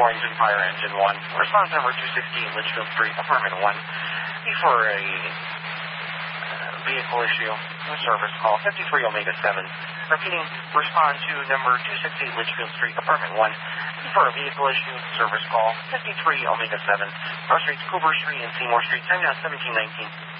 joins in fire engine 1. Response number 268 Litchfield Street, apartment 1. Before a vehicle issue, service call 53 Omega 7. Repeating, respond to number 268 Litchfield Street, apartment 1. Before a vehicle issue, service call 53 Omega 7. Cross Streets, Cooper Street, and Seymour Street. Time now 1719.